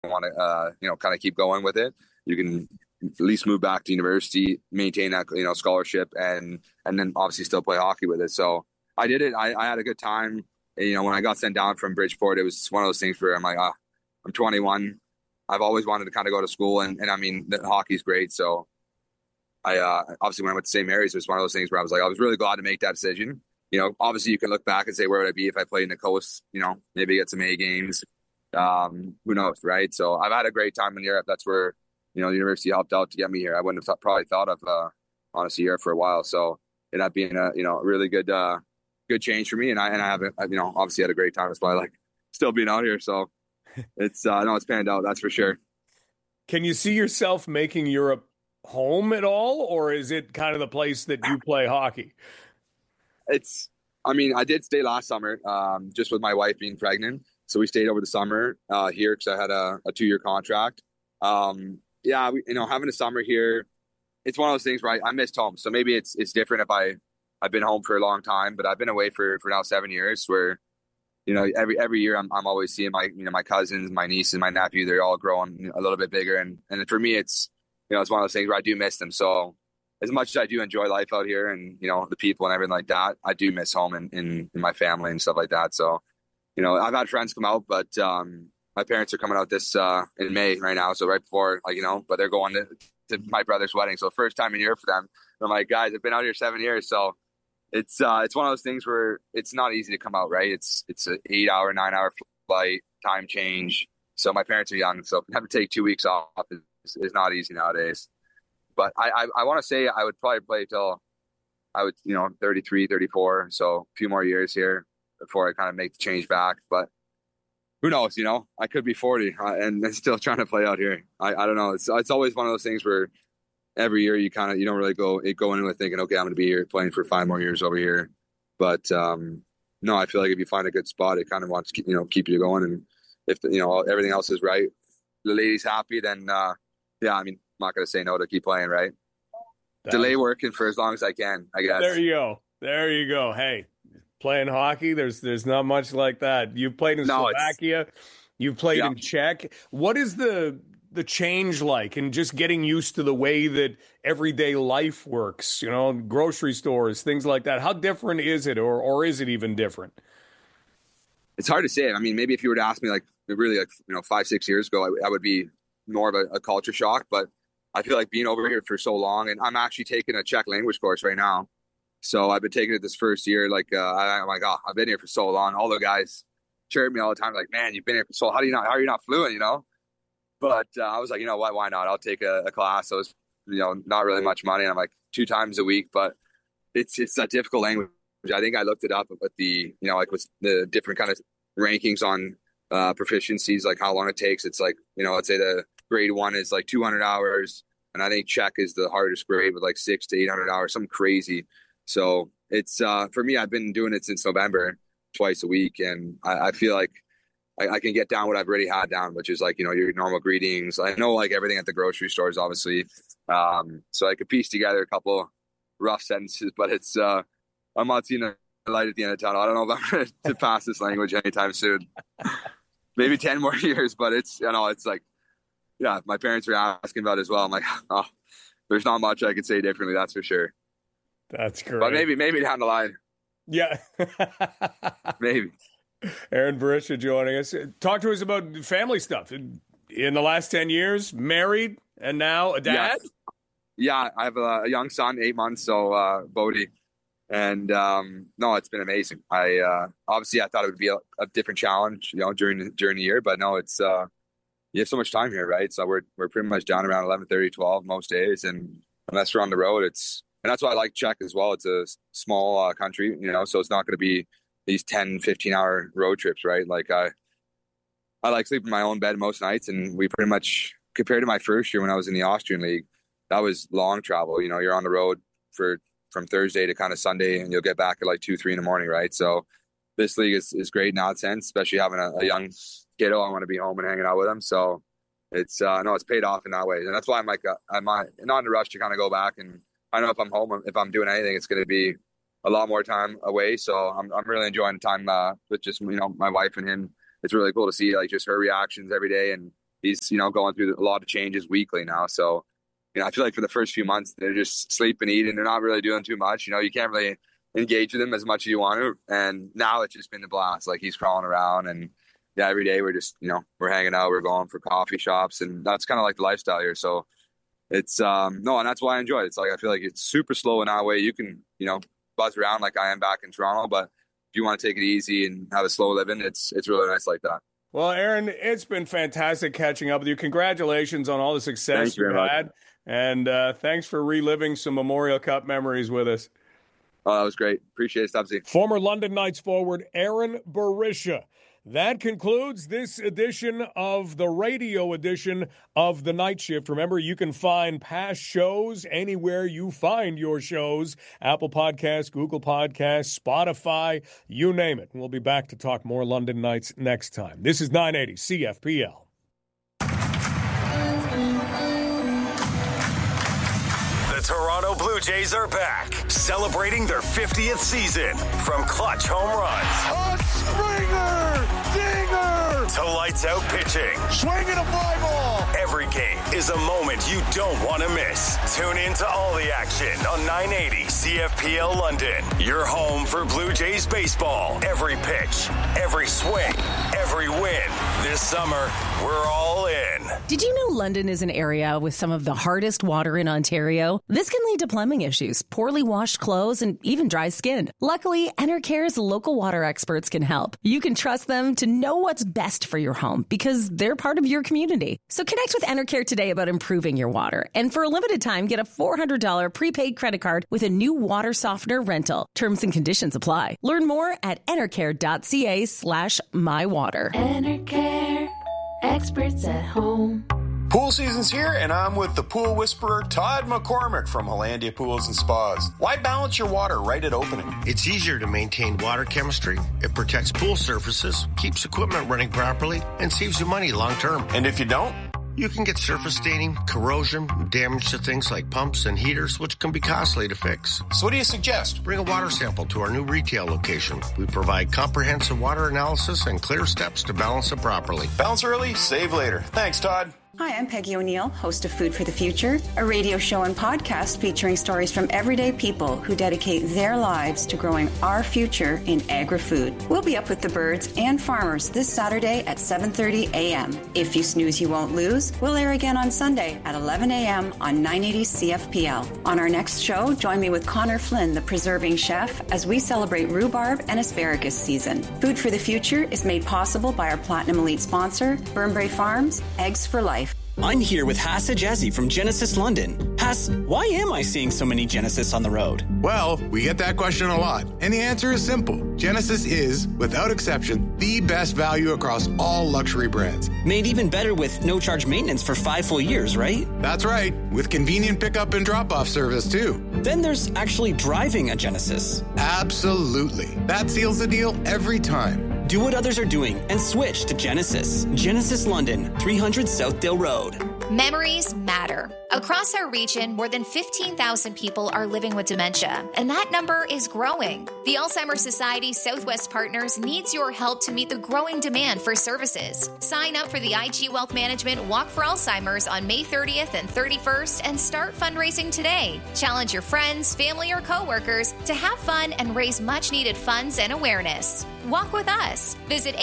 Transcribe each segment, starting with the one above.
want to, kind of keep going with it, you can at least move back to university, maintain that, scholarship, and then obviously still play hockey with it. So I did it. I had a good time. When I got sent down from Bridgeport, it was one of those things where I'm like, I'm 21. I've always wanted to kind of go to school, and I mean, the hockey's great. So I obviously when I went to St. Mary's, it was one of those things where I was like, I was really glad to make that decision. Obviously you can look back and say, where would I be if I played in the coast? Maybe get some A games. Who knows, right? So I've had a great time in Europe. That's where, the university helped out to get me here. I wouldn't have probably thought of, honestly, Europe for a while. So it ended up being a, really good change for me. And I haven't, obviously had a great time. That's why I like still being out here. So it's, no, it's panned out. That's for sure. Can you see yourself making Europe home at all? Or is it kind of the place that you play hockey? I did stay last summer, just with my wife being pregnant. So we stayed over the summer here because I had a 2-year contract. Having a summer here, it's one of those things where I missed home. So maybe it's different if I've been home for a long time, but I've been away for now 7 years where, every year I'm always seeing my cousins, my nieces, my nephew, they're all growing a little bit bigger. And for me, it's one of those things where I do miss them. So as much as I do enjoy life out here and, the people and everything like that, I do miss home in my family and stuff like that. So, I've had friends come out, but my parents are coming out this in May right now. So right before, but they're going to my brother's wedding. So first time in Europe for them. I'm like, guys, I've been out here 7 years. So it's one of those things where it's not easy to come out, right? It's an 8-hour, 9-hour flight, time change. So my parents are young. So having to take 2 weeks off is not easy nowadays. But I want to say I would probably play till I would, 33, 34. So a few more years here before I kind of make the change back. But who knows, I could be 40 and still trying to play out here. I don't know. It's always one of those things where every year you don't really go into it thinking, okay, I'm going to be here playing for 5 more years over here. But no, I feel like if you find a good spot, it kind of wants to keep you going. And if everything else is right, the lady's happy, then I'm not going to say no to keep playing, right? Delay working for as long as I can, I guess. There you go. Hey, playing hockey, there's not much like that. You've played in Slovakia, you've played in Czech. What is the change like and just getting used to the way that everyday life works, grocery stores, things like that? How different is it, or is it even different? It's hard to say. Maybe if you were to ask me 5-6 years ago, I would be more of a culture shock, but I feel like being over here for so long, and I'm actually taking a Czech language course right now. So I've been taking it this first year. I'm like, oh, I've been here for so long. All the guys chirp me all the time, like, man, you've been here for so long. How are you not fluent, But I was like, you know what, why not? I'll take a class. So it's, not really much money. And I'm like 2 times a week, but it's a difficult language. I think I looked it up with the, with the different kind of rankings on proficiencies, like how long it takes. It's like, let's say the grade 1 is like 200 hours. And I think Czech is the hardest grade with like 600 to 800 hours, something crazy. So it's, for me, I've been doing it since November, twice a week. And I feel like I can get down what I've already had down, which is like, your normal greetings. I know like everything at the grocery stores, obviously. So I could piece together a couple rough sentences, but it's, I'm not seeing a light at the end of the tunnel. I don't know if I'm ready to pass this language anytime soon. Maybe 10 more years, but it's, it's like, yeah, my parents are asking about it as well. I'm like, oh, there's not much I could say differently. That's for sure. That's great. But maybe down the line. Yeah. Maybe. Aaron Barisha joining us. Talk to us about family stuff. In the last 10 years, married and now a dad? Yeah, I have a young son, 8 months, so Bodie. And no, it's been amazing. Obviously I thought it would be a different challenge, during the year, but no, it's you have so much time here, right? So we're pretty much down around 11:30, 12 most days, and unless we're on the road, and that's why I like Czech as well. It's a small country, so it's not going to be these 10, 15-hour road trips, right? Like I like sleeping in my own bed most nights, and we pretty much, compared to my first year when I was in the Austrian league, that was long travel. You're on the road from Thursday to kind of Sunday, and you'll get back at like 2, 3 in the morning, right? So this league is great in that sense, especially having a young kiddo. I want to be home and hanging out with him. So it's it's paid off in that way. And that's why I'm like, I'm not in a rush to kind of go back. And I know if I'm home, if I'm doing anything, it's going to be a lot more time away. So I'm really enjoying the time with just, my wife and him. It's really cool to see like just her reactions every day. And he's, going through a lot of changes weekly now. So, I feel like for the first few months, they're just sleep and eat and they're not really doing too much. You can't really engage with him as much as you want to. And now it's just been a blast. Like, he's crawling around, and yeah, every day we're just, we're hanging out, we're going for coffee shops, and that's kind of like the lifestyle here. So it's, and that's why I enjoy it. It's like, I feel like it's super slow in that way. You can, buzz around like I am back in Toronto, but if you want to take it easy and have a slow living, it's really nice like that. Well, Aaron, it's been fantastic catching up with you. Congratulations on all the success you've had. And thanks for reliving some Memorial Cup memories with us. Oh, that was great. Appreciate it, Stubbsy. Former London Knights forward Aaron Berisha. That concludes this edition of the radio edition of The Night Shift. Remember, you can find past shows anywhere you find your shows. Apple Podcasts, Google Podcasts, Spotify, you name it. We'll be back to talk more London Knights next time. This is 980 CFPL. Toronto Blue Jays are back, celebrating their 50th season. From clutch home runs, a Springer, dinger, to lights out pitching, swinging a fly ball. Every game is a moment you don't want to miss. Tune in to all the action on 980 CFPL London. Your home for Blue Jays baseball. Every pitch, every swing, every win. This summer, we're all in. Did you know London is an area with some of the hardest water in Ontario? This can lead to plumbing issues, poorly washed clothes, and even dry skin. Luckily, Enercare's local water experts can help. You can trust them to know what's best for your home because they're part of your community. So connect with Enercare today about improving your water. And for a limited time, get a $400 prepaid credit card with a new water softener rental. Terms and conditions apply. Learn more at enercare.ca/mywater. Enercare. Experts at home. Pool season's here, and I'm with the pool whisperer, Todd McCormick from Hollandia Pools and Spas. Why balance your water right at opening? It's easier to maintain water chemistry. It protects pool surfaces, keeps equipment running properly, and saves you money long term. And if you don't? You can get surface staining, corrosion, damage to things like pumps and heaters, which can be costly to fix. So what do you suggest? Bring a water sample to our new retail location. We provide comprehensive water analysis and clear steps to balance it properly. Balance early, save later. Thanks, Todd. Hi, I'm Peggy O'Neill, host of Food for the Future, a radio show and podcast featuring stories from everyday people who dedicate their lives to growing our future in agri-food. We'll be up with the birds and farmers this Saturday at 7:30 a.m. If you snooze, you won't lose. We'll air again on Sunday at 11 a.m. on 980 CFPL. On our next show, join me with Connor Flynn, the preserving chef, as we celebrate rhubarb and asparagus season. Food for the Future is made possible by our Platinum Elite sponsor, Burnbrae Farms, Eggs for Life. I'm here with Hassa Jazzy from Genesis London. Hass, why am I seeing so many Genesis on the road? Well, we get that question a lot, and the answer is simple. Genesis is, without exception, the best value across all luxury brands. Made even better with no-charge maintenance for 5 full years, right? That's right, with convenient pickup and drop-off service, too. Then there's actually driving a Genesis. Absolutely. That seals the deal every time. Do what others are doing and switch to Genesis. Genesis London, 300 Southdale Road. Memories matter. Across our region, more than 15,000 people are living with dementia, and that number is growing. The Alzheimer's Society Southwest Partners needs your help to meet the growing demand for services. Sign up for the IG Wealth Management Walk for Alzheimer's on May 30th and 31st and start fundraising today. Challenge your friends, family, or coworkers to have fun and raise much-needed funds and awareness. Walk with us. Visit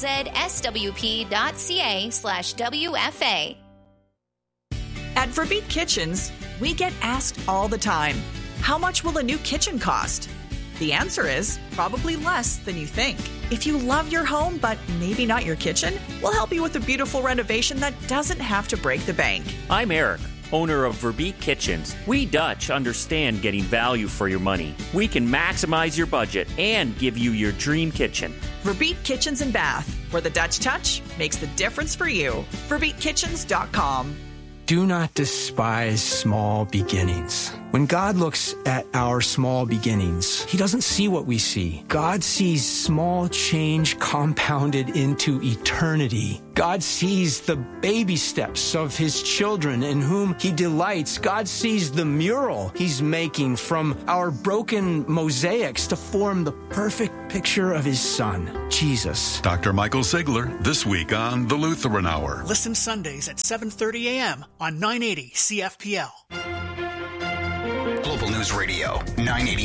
alzswp.ca/WFA. At Verbeek Kitchens, we get asked all the time, how much will a new kitchen cost? The answer is probably less than you think. If you love your home, but maybe not your kitchen, we'll help you with a beautiful renovation that doesn't have to break the bank. I'm Eric, owner of Verbeek Kitchens. We Dutch understand getting value for your money. We can maximize your budget and give you your dream kitchen. Verbeek Kitchens and Bath, where the Dutch touch makes the difference for you. VerbeekKitchens.com. Do not despise small beginnings. When God looks at our small beginnings, he doesn't see what we see. God sees small change compounded into eternity. God sees the baby steps of his children in whom he delights. God sees the mural he's making from our broken mosaics to form the perfect picture of his son, Jesus. Dr. Michael Sigler, this week on The Lutheran Hour. Listen Sundays at 7:30 a.m. on 980 CFPL. Global News Radio, 980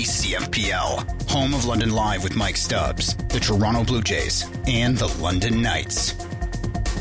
CFPL. Home of London Live with Mike Stubbs, the Toronto Blue Jays, and the London Knights.